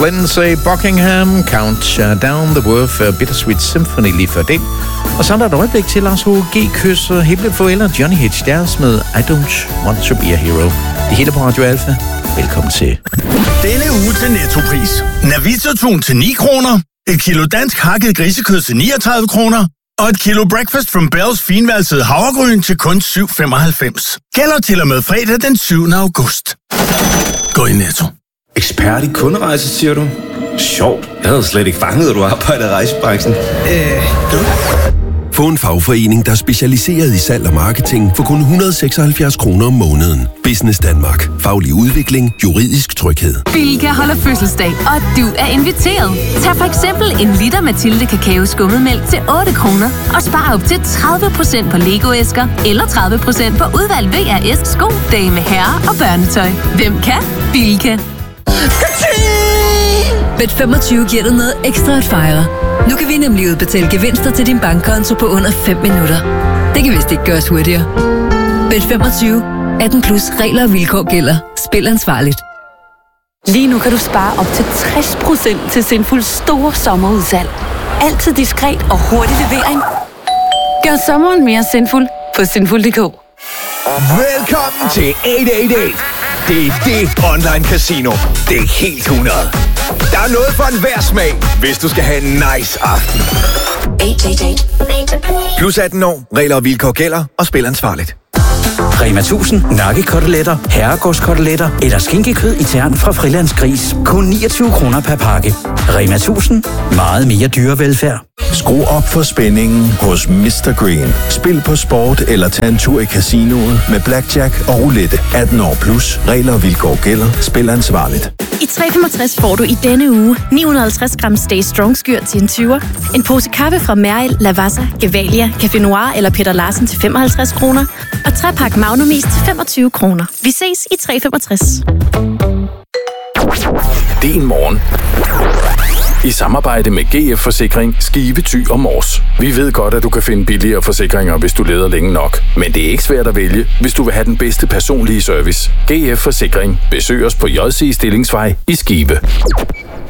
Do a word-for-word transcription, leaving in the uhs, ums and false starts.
Lindsey Buckingham, Count Down the Worth, uh, Bittersweet Symphony lige før det. Og så er der et øjeblik til Lars H G kysser Himle forældre Johnny H. Deres med I Don't Want To Be A Hero. Det hele på Radio Alpha. Velkommen til. Denne uge til Nettopris. Navita-tun til ni kroner. Et kilo dansk hakket grisekød til niogtredive kroner. Og et kilo Breakfast from Bells finvalsede havregryn til kun syv femoghalvfems. Gælder til og med fredag den syvende august. Gå i Netto. Ekspert i kunderejse, siger du? Sjovt. Jeg havde slet ikke fanget, at du arbejder i rejsebranchen. Øh, du? Få en fagforening, der er specialiseret i salg og marketing for kun et hundrede og seksoghalvfjerds kroner om måneden. Business Danmark. Faglig udvikling. Juridisk tryghed. Bilka holder fødselsdag, og du er inviteret. Tag for eksempel en liter Mathilde Kakao Skummetmælk til otte kroner og spar op til tredive procent på Lego-æsker eller tredive procent på udvalgt V R S sko, dame, herre og børnetøj. Hvem kan? Bilka. Bet femogtyve giver dig noget ekstra at fejre. Nu kan vi nemlig udbetale gevinster til din bankkonto på under fem minutter. Det kan vist ikke gøres hurtigere. Bet femogtyve. atten plus regler og vilkår gælder. Spil ansvarligt. Lige nu kan du spare op til tres procent til Sinfuls store sommerudsalg. Altid diskret og hurtig levering. Gør sommeren mere sinful på sinful punktum d k. Velkommen til otte otte otte. Det er det online casino. Det er helt hundrede. Der er noget for enhver smag, hvis du skal have en nice aften. Plus atten år, regler og vilkår gælder, og spil ansvarligt. Rema tusind nakkekoteletter, herregårdskoteletter eller skinkekød i tern fra Frilands Gris. Kun niogtyve kroner per pakke. Rema tusind. Meget mere dyrevelfærd. Skru op for spændingen hos mister Green. Spil på sport eller tag en tur i casinoet med blackjack og roulette. atten år plus. Regler og vilkår gælder. Spil ansvarligt. I tre komma femogtres får du i denne uge ni hundrede og halvtreds gram Stay Strong skyr til en tyver, en pose kaffe fra Meril, Lavazza, Gevalia, Café Noir eller Peter Larsen til femoghalvtreds kroner, og tre pakke Magnumis til femogtyve kroner. Vi ses i tre komma femogtres. Din morgen. I samarbejde med G F Forsikring, Skive, Thy og Mors. Vi ved godt, at du kan finde billigere forsikringer, hvis du leder længe nok. Men det er ikke svært at vælge, hvis du vil have den bedste personlige service. G F Forsikring. Besøg os på J C Stillingsvej i Skive.